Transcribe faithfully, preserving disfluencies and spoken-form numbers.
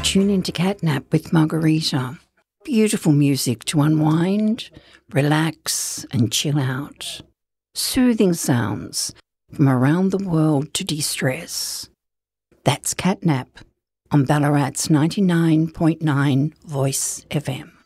Tune into Catnap with Margarita. Beautiful music to unwind, relax and chill out. Soothing sounds from around the world to de-stress. That's Catnap on Ballarat's ninety-nine point nine Voice F M.